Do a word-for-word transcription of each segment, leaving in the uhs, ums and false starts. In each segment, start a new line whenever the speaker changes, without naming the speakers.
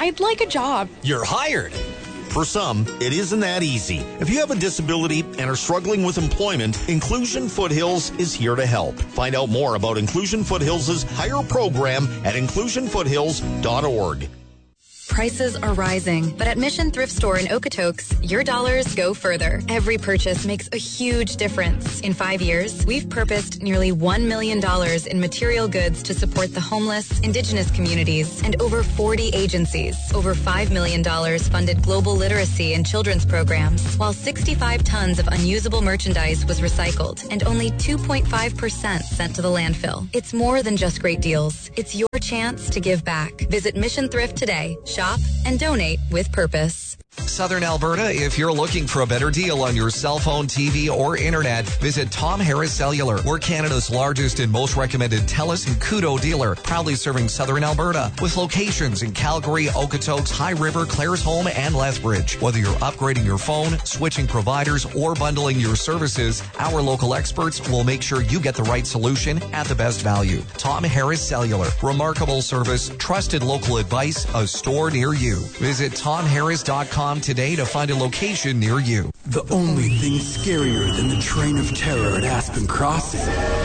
I'd like a job.
You're hired.
For some, it isn't that easy. If you have a disability and are struggling with employment, Inclusion Foothills is here to help. Find out more about Inclusion Foothills' Hire program at inclusion foothills dot org.
Prices are rising, but at Mission Thrift Store in Okotoks, your dollars go further. Every purchase makes a huge difference. In five years, we've purposed nearly one million dollars in material goods to support the homeless, Indigenous communities, and over forty agencies. Over five million dollars funded global literacy and children's programs, while sixty-five tons of unusable merchandise was recycled, and only two point five percent sent to the landfill. It's more than just great deals. It's your chance to give back. Visit Mission Thrift today. Shop and donate with purpose.
Southern Alberta, if you're looking for a better deal on your cell phone, T V, or internet, visit Tom Harris Cellular. We're Canada's largest and most recommended TELUS and Koodo dealer, proudly serving Southern Alberta with locations in Calgary, Okotoks, High River, Claresholm, and Lethbridge. Whether you're upgrading your phone, switching providers, or bundling your services, our local experts will make sure you get the right solution at the best value. Tom Harris Cellular. Remarkable service, trusted local advice, a store near you. Visit tom harris dot com today to find a location near you.
The only thing scarier than the train of terror at Aspen Crossing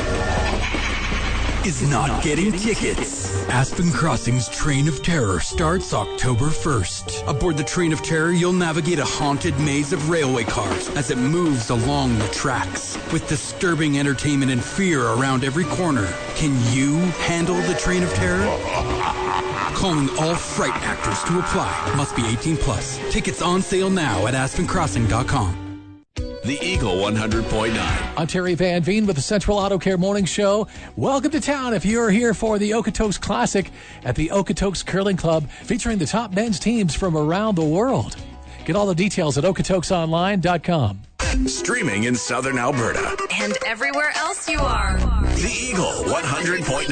is not getting tickets. Aspen Crossing's Train of Terror starts October first. Aboard the Train of Terror, you'll navigate a haunted maze of railway cars as it moves along the tracks. With disturbing entertainment and fear around every corner, can you handle the Train of Terror? Calling all fright actors to apply. Must be eighteen plus. Tickets on sale now at aspen crossing dot com.
The Eagle one hundred point nine.
I'm Terry Van Veen with the Central Auto Care Morning Show. Welcome to town if you're here for the Okotoks Classic at the Okotoks Curling Club, featuring the top men's teams from around the world. Get all the details at okotoks online dot com.
Streaming in Southern Alberta.
And everywhere else you are.
The Eagle one hundred point nine.